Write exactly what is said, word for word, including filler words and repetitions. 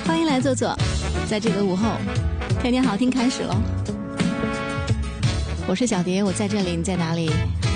欢迎来坐坐，在这个午后，天天好听开始喽。我是小蝶，我在这里，你在哪里？